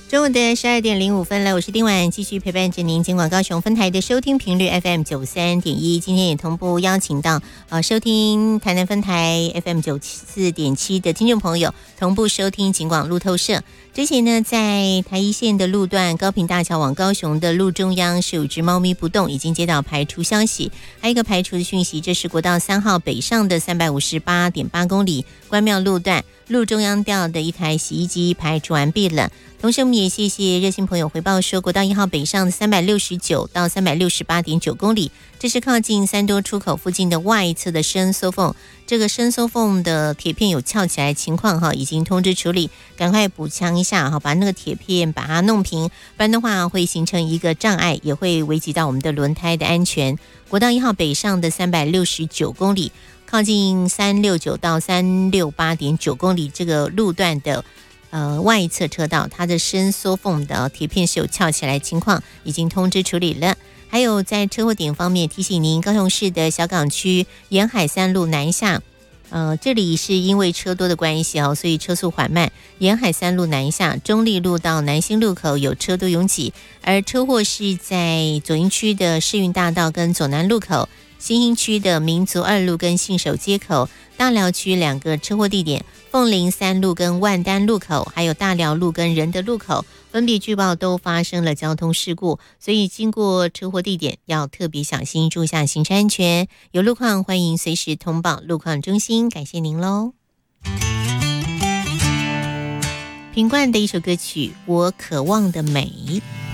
中午的12:05了，我是丁婉，继续陪伴着您。尽管高雄分台的收听频率 FM 93.1，今天也同步邀请到收听台南分台 FM 94.7的听众朋友同步收听尽管路透社。之前呢，在台一线的路段高屏大桥往高雄的路中央是有只猫咪不动，已经接到排除消息。还有一个排除的讯息，这是国道3号北上的358.8公里关庙路段路中央调的一台洗衣机排除完毕了。同时我们也谢谢热心朋友回报说，国道1号北上的369到368.9公里，这是靠近三多出口附近的外侧的伸缩缝，这个伸缩缝的铁片有翘起来情况哈，已经通知处理，赶快补强一下哈，把那个铁片把它弄平，不然的话会形成一个障碍，也会危及到我们的轮胎的安全。国道1号北上的369公里，靠近369到368.9公里这个路段的外侧车道，它的伸缩缝的铁片是有翘起来情况，已经通知处理了。还有在车祸点方面，提醒您，高雄市的小港区沿海3路南下，这里是因为车多的关系哦，所以车速缓慢。沿海3路南下，中立路到南兴路口有车多拥挤，而车祸是在左营区的世运大道跟左南路口，新兴区的民族2路跟信守街口，大寮区2个车祸地点，凤林3路跟万丹路口，还有大寮路跟仁德路口，分别据报都发生了交通事故，所以经过车祸地点要特别小心，注意下行车安全。有路况欢迎随时通报路况中心，感谢您喽。品冠的一首歌曲《我渴望的美》。